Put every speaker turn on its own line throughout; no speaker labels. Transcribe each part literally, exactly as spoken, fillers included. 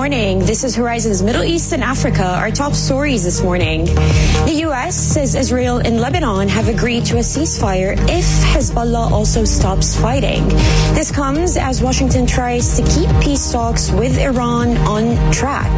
morning. This is Horizon's Middle East and Africa. Our top stories this morning. The U S says Israel and Lebanon have agreed to a ceasefire if Hezbollah also stops fighting. This comes as Washington tries to keep peace talks with Iran on track.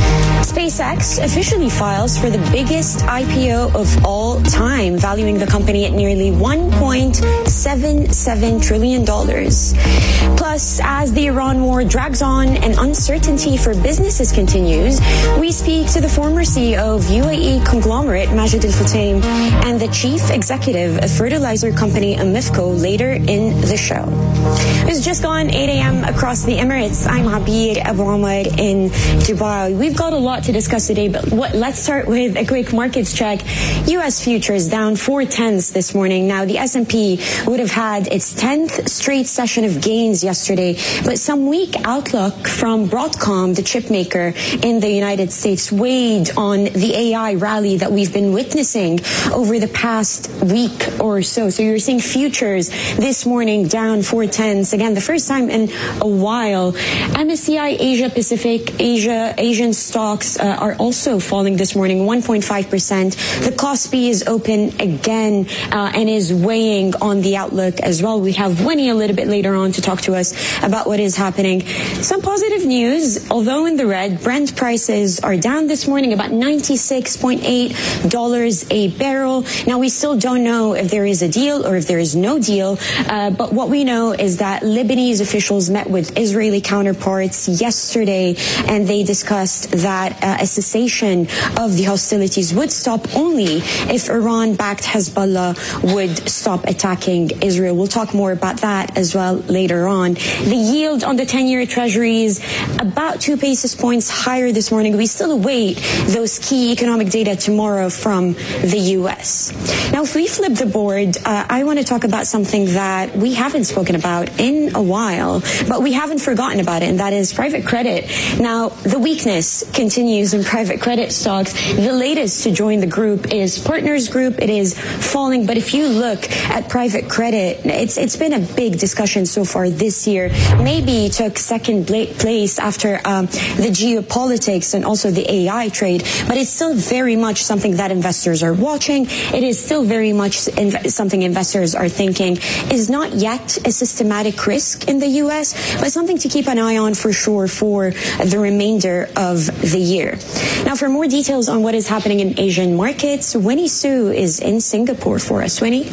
SpaceX officially files for the biggest I P O of all time, valuing the company at nearly one point seven seven trillion dollars. Plus, as the Iran war drags on and uncertainty for businesses continues, we speak to the former C E O of U A E conglomerate Majid Al Futtaim and the chief executive of fertilizer company Amifco later in the show. It's just gone eight a.m. across the Emirates. I'm Abir Abu Omar in Dubai. We've got a lot to discuss today, but what, let's start with a quick markets check. U S futures down four tenths this morning. Now, the S and P would have had its tenth straight session of gains yesterday, but some weak outlook from Broadcom, the chip maker in the United States, weighed on the A I rally that we've been witnessing over the past week or so. So you're seeing futures this morning down four tenths. Again, the first time in a while. M S C I Asia Pacific, Asia, Asian stocks uh, are also falling this morning, one point five percent. The Kospi is open again uh, and is weighing on the outlook as well. We have Winnie a little bit later on to talk to us about what is happening. Some positive news, although in the red, Brent prices are down this morning about ninety-six point eight dollars a barrel. Now, we still don't know if there is a deal or if there is no deal, uh, but what we know is that Lebanese officials met with Israeli counterparts yesterday, and they discussed that uh, a cessation of the hostilities would stop only if Iran-backed Hezbollah would stop attacking Israel. We'll talk more about that as well later on. The yield on the ten-year treasuries about two basis points higher this morning. We still await those key economic data tomorrow from the U S. Now, if we flip the board, uh, I want to talk about something that we haven't spoken about in a while, but we haven't forgotten about it, and that is private credit. Now, the weakness continues in private credit stocks. The latest to join the group is Partners Group. It is falling, but if you look at private credit, it's it's been a big discussion so far this year. Maybe took second place after um, the geopolitics and also the A I trade, but it's still very much something that investors are watching. It is still very much something investors are thinking is not yet a systematic risk in the U S, but something to keep an eye on for sure for the remainder of the year. Now, for more details on what is happening in Asian markets, Winnie Su is in Singapore for us. Winnie?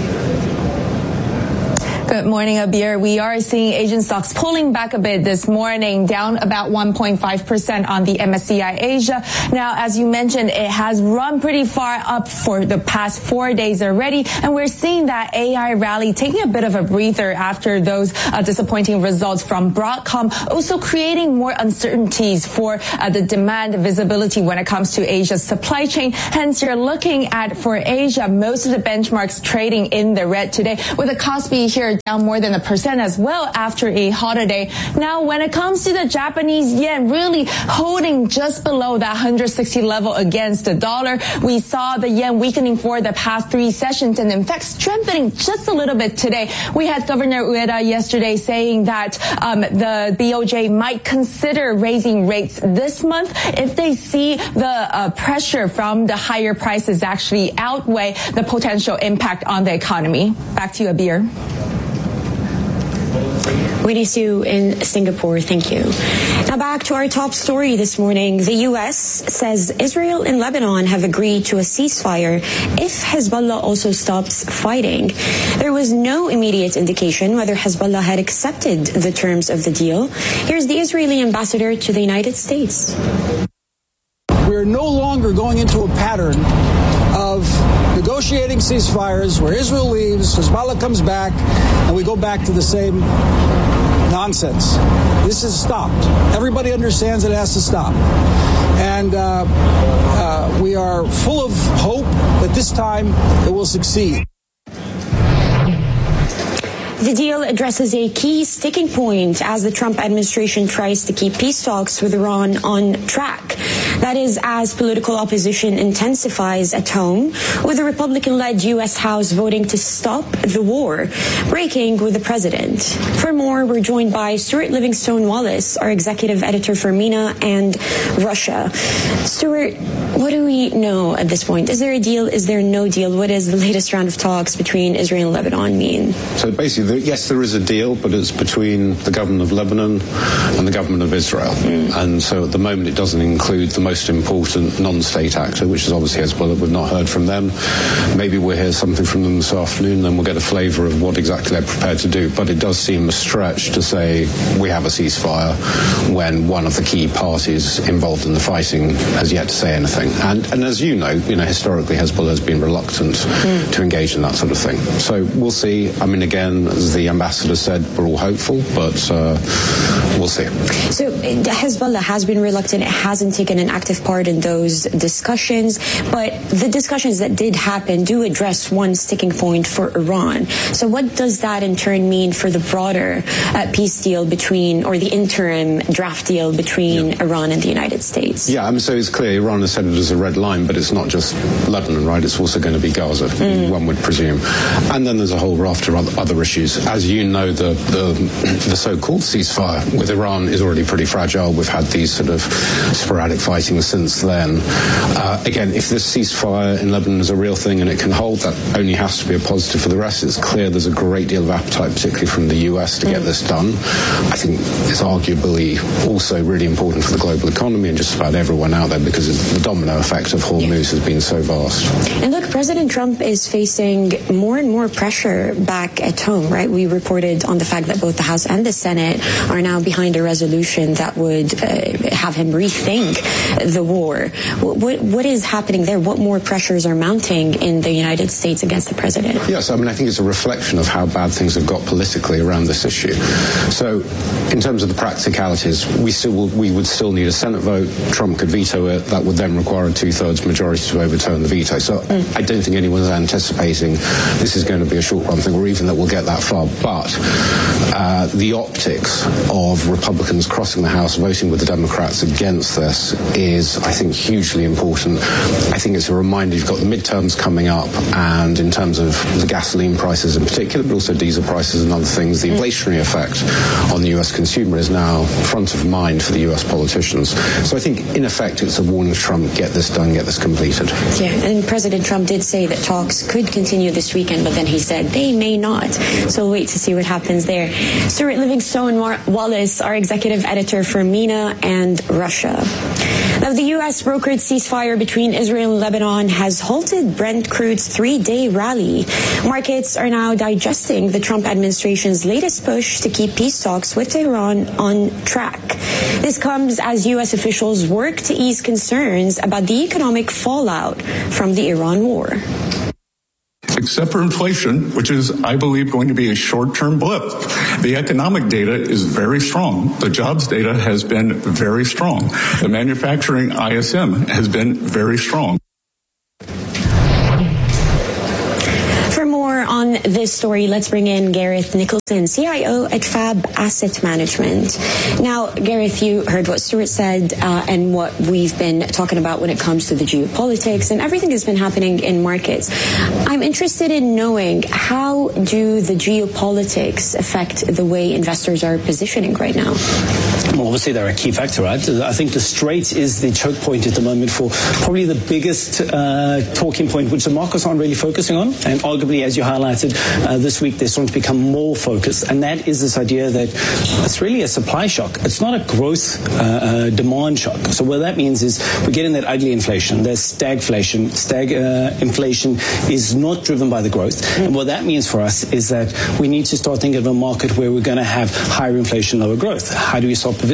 Good morning, Abir. We are seeing Asian stocks pulling back a bit this morning, down about one point five percent on the M S C I Asia. Now, as you mentioned, it has run pretty far up for the past four days already, and we're seeing that A I rally taking a bit of a breather after those uh, disappointing results from Broadcom, also creating more uncertainties for uh, the demand visibility when it comes to Asia's supply chain. Hence, you're looking at, for Asia, most of the benchmarks trading in the red today, with the Kospi here down more than a percent as well after a holiday. Now, when it comes to the Japanese yen, really holding just below that one hundred sixty level against the dollar. We saw the yen weakening for the past three sessions and in fact strengthening just a little bit today. We had Governor Ueda yesterday saying that um, the B O J might consider raising rates this month if they see the uh, pressure from the higher prices actually outweigh the potential impact on the economy. Back to you, Abir.
Winnie Su in Singapore, thank you. Now back to our top story this morning. The U S says Israel and Lebanon have agreed to a ceasefire if Hezbollah also stops fighting. There was no immediate indication whether Hezbollah had accepted the terms of the deal. Here's the Israeli ambassador to the United States.
We're no longer going into a pattern of negotiating ceasefires where Israel leaves, Hezbollah comes back, and we go back to the same nonsense. This has stopped. Everybody understands it has to stop. And uh, uh, we are full of hope that this time it will succeed.
The deal addresses a key sticking point as the Trump administration tries to keep peace talks with Iran on track. That is, as political opposition intensifies at home, with the Republican-led U S House voting to stop the war, breaking with the president. For more, we're joined by Stuart Livingstone Wallace, our executive editor for MENA and Russia. Stuart, what do we know at this point? Is there a deal? Is there no deal? What does the latest round of talks between Israel and Lebanon mean?
So basically, yes, there is a deal, but it's between the government of Lebanon and the government of Israel. Mm. And so at the moment, it doesn't include the most important non-state actor, which is obviously Hezbollah. We've not heard from them. Maybe we'll hear something from them this afternoon, then we'll get a flavour of what exactly they're prepared to do. But it does seem a stretch to say we have a ceasefire when one of the key parties involved in the fighting has yet to say anything. And, and as you know, you know, historically Hezbollah has been reluctant mm. to engage in that sort of thing. So we'll see. I mean, again, as the ambassador said, we're all hopeful, but uh, we'll see.
So Hezbollah has been reluctant. It hasn't taken an active part in those discussions, but the discussions that did happen do address one sticking point for Iran. So what does that in turn mean for the broader uh, peace deal between, or the interim draft deal between yeah. Iran and the United States?
Yeah, I mean, so it's clear Iran has set it as a red line, but it's not just Lebanon, right? It's also going to be Gaza, mm. one would presume. And then there's a whole raft of other, other issues. As you know, the, the, the so-called ceasefire with Iran is already pretty fragile. We've had these sort of sporadic fighting since then. Uh, again, if this ceasefire in Lebanon is a real thing and it can hold, that only has to be a positive for the rest. It's clear there's a great deal of appetite, particularly from the U S, to get this done. I think it's arguably also really important for the global economy and just about everyone out there because the domino effect of Hormuz has been so vast.
And look, President Trump is facing more and more pressure back at home, right? We reported on the fact that both the House and the Senate are now behind a resolution that would uh, have him rethink the war. What, what is happening there? What more pressures are mounting in the United States against the president?
Yes, I mean, I think it's a reflection of how bad things have got politically around this issue. So, in terms of the practicalities, we still will, we would still need a Senate vote. Trump could veto it. That would then require a two-thirds majority to overturn the veto. So, mm. I don't think anyone's anticipating this is going to be a short-run thing, or even that we'll get that far. But uh, the optics of Republicans crossing the House, voting with the Democrats against this, is, I think, hugely important. I think it's a reminder you've got the midterms coming up, and in terms of the gasoline prices in particular, but also diesel prices and other things, the inflationary effect on the U S consumer is now front of mind for the U S politicians. So I think, in effect, it's a warning to Trump, get this done, get this completed.
Yeah, and President Trump did say that talks could continue this weekend, but then he said they may not. So we'll wait to see what happens there. Stuart Livingstone Wallace, our executive editor for MENA and Russia. Now, the U S brokered ceasefire between Israel and Lebanon has halted Brent crude's three-day rally. Markets are now digesting the Trump administration's latest push to keep peace talks with Iran on track. This comes as U S officials work to ease concerns about the economic fallout from the Iran war.
Except for inflation, which is, I believe, going to be a short-term blip. The economic data is very strong. The jobs data has been very strong. The manufacturing I S M has been very strong.
For more on this story, let's bring in Gareth Nicholson, C I O at Fab Asset Management. Now, Gareth, you heard what Stuart said uh, and what we've been talking about when it comes to the geopolitics and everything that's been happening in markets. I'm interested in knowing, how do the geopolitics affect the way investors are positioning right now?
Well, obviously, they're a key factor, right? I think the Strait is the choke point at the moment for probably the biggest uh, talking point, which the markets aren't really focusing on. And arguably, as you highlighted, uh, this week they're starting to become more focused. And that is this idea that it's really a supply shock. It's not a growth uh, uh, demand shock. So what that means is we're getting that ugly inflation. There's stagflation. Stag uh, inflation is not driven by the growth. Mm. And what that means for us is that we need to start thinking of a market where we're going to have higher inflation, lower growth. How do we start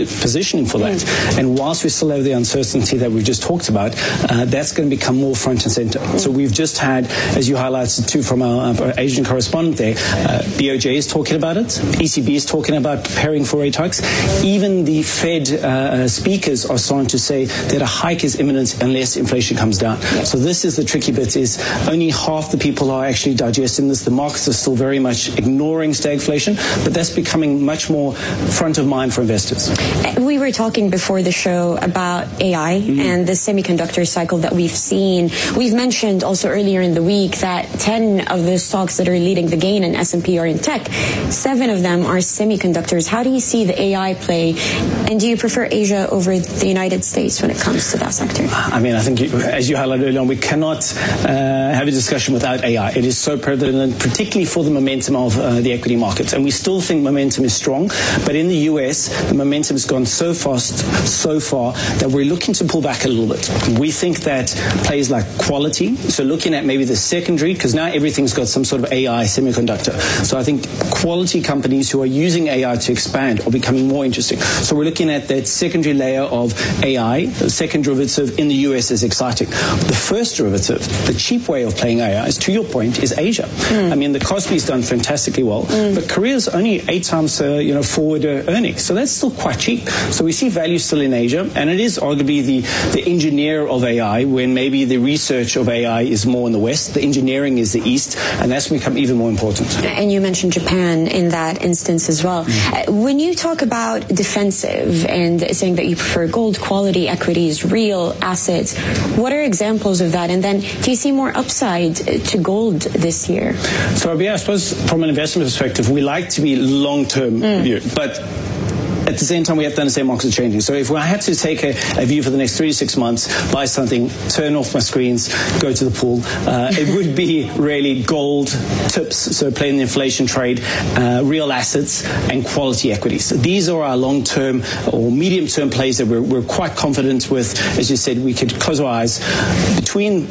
positioning for that. Mm. And whilst we still have the uncertainty that we've just talked about, uh, that's going to become more front and center. Mm. So we've just had, as you highlighted too from our, our Asian correspondent there, uh, B O J is talking about it. E C B is talking about preparing for rate hikes. Even the Fed uh, speakers are starting to say that a hike is imminent unless inflation comes down. Yeah. So this is the tricky bit, is only half the people are actually digesting this. The markets are still very much ignoring stagflation, but that's becoming much more front of mind for investors.
We were talking before the show about A I mm-hmm. and the semiconductor cycle that we've seen. We've mentioned also earlier in the week that ten of the stocks that are leading the gain in S and P are in tech. Seven of them are semiconductors. How do you see the A I play? And do you prefer Asia over the United States when it comes to that sector?
I mean, I think, you, as you highlighted earlier on, we cannot uh, have a discussion without A I. It is so prevalent, particularly for the momentum of uh, the equity markets. And we still think momentum is strong. But in the U S, the momentum has gone so fast, so far, that we're looking to pull back a little bit. We think that plays like quality, so looking at maybe the secondary, because now everything's got some sort of A I semiconductor. So I think quality companies who are using A I to expand are becoming more interesting. So we're looking at that secondary layer of A I. The second derivative in the U S is exciting. The first derivative, the cheap way of playing A I, is, to your point, is Asia. Mm. I mean, the Kospi's done fantastically well, mm. but Korea's only eight times uh, you know, forward uh, earnings. So that's still quite cheap. So we see value still in Asia, and it is arguably the, the engineer of A I, when maybe the research of A I is more in the West, the engineering is the East, and that's become even more important.
And you mentioned Japan in that instance as well. Mm. Uh, when you talk about defensive and saying that you prefer gold, quality equities, real assets, what are examples of that? And then do you see more upside to gold this year?
So yeah, I suppose from an investment perspective, we like to be long-term mm. view, but at the same time, we have to understand markets are changing. So if I had to take a, a view for the next three to six months, buy something, turn off my screens, go to the pool, uh, it would be really gold, tips, so playing the inflation trade, uh, real assets, and quality equities. These are our long-term or medium-term plays that we're, we're quite confident with. As you said, we could close our eyes. Between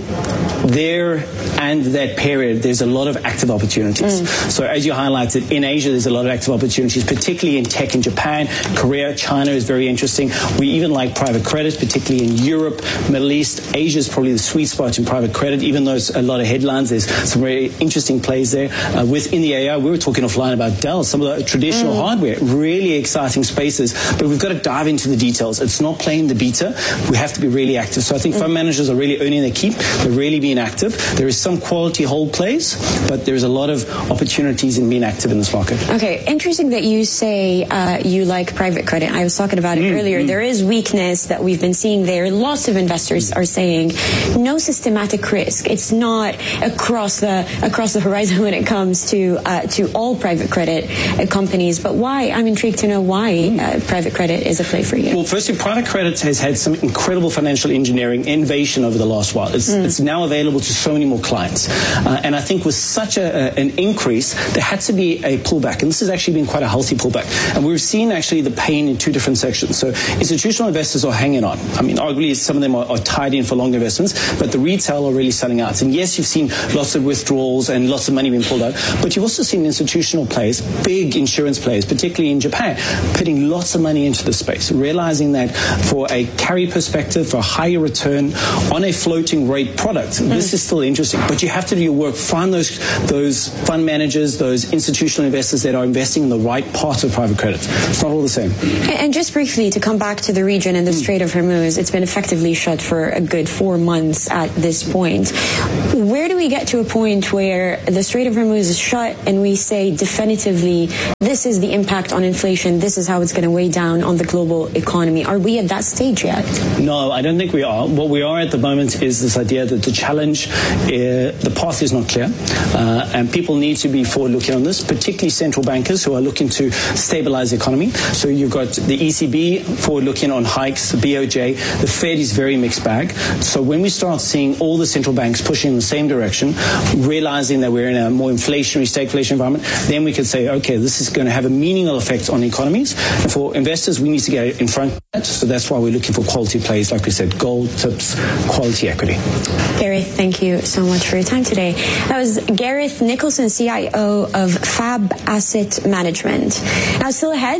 there and that period, there's a lot of active opportunities. Mm. So as you highlighted, in Asia, there's a lot of active opportunities, particularly in tech in Japan. Korea, China is very interesting. We even like private credit, particularly in Europe, Middle East. Asia is probably the sweet spot in private credit, even though it's a lot of headlines. There's some very interesting plays there. Uh, within the A I, we were talking offline about Dell, some of the traditional mm. hardware, really exciting spaces, but we've got to dive into the details. It's not playing the beta. We have to be really active. So I think mm. fund managers are really earning their keep. They're really being active. There is some quality hold plays, but there's a lot of opportunities in being active in this market.
Okay, interesting that you say uh, you like private credit. I was talking about it mm, earlier. Mm. There is weakness that we've been seeing there. Lots of investors are saying no systematic risk. It's not across the across the horizon when it comes to uh, to all private credit uh, companies. But why? I'm intrigued to know why uh, private credit is a play for you.
Well, firstly, private credit has had some incredible financial engineering innovation over the last while. It's, mm. it's now available to so many more clients. Uh, and I think with such a, a, an increase, there had to be a pullback. And this has actually been quite a healthy pullback. And we've seen actually the pain in two different sections. So institutional investors are hanging on. I mean, arguably some of them are, are tied in for long investments, but the retail are really selling out. And yes, you've seen lots of withdrawals and lots of money being pulled out, but you've also seen institutional players, big insurance players, particularly in Japan, putting lots of money into the space, realizing that for a carry perspective, for a higher return on a floating rate product, mm. this is still interesting. But you have to do your work, find those those fund managers, those institutional investors that are investing in the right part of private credit. It's not all the same.
And just briefly, to come back to the region and the Strait of Hormuz, it's been effectively shut for a good four months at this point. Where do we get to a point where the Strait of Hormuz is shut and we say definitively this is the impact on inflation, this is how it's going to weigh down on the global economy? Are we at that stage yet?
No, I don't think we are. What we are at the moment is this idea that the challenge, uh, the path is not clear, uh, and people need to be forward-looking on this, particularly central bankers who are looking to stabilize the economy. So you've got the E C B forward-looking on hikes, the B O J, the Fed is very mixed bag. So when we start seeing all the central banks pushing in the same direction, realizing that we're in a more inflationary, stagflation environment, then we could say, okay, this is going to have a meaningful effect on economies. And for investors, we need to get in front of that. So that's why we're looking for quality plays, like we said, gold, tips, quality equity.
Gareth, thank you so much for your time today. That was Gareth Nicholson, C I O of Fab Asset Management. Now, still ahead, space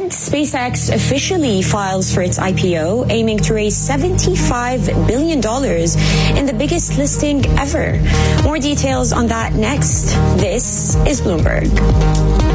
SpaceX officially files for its I P O, aiming to raise seventy-five billion dollars in the biggest listing ever. More details on that next. This is Bloomberg.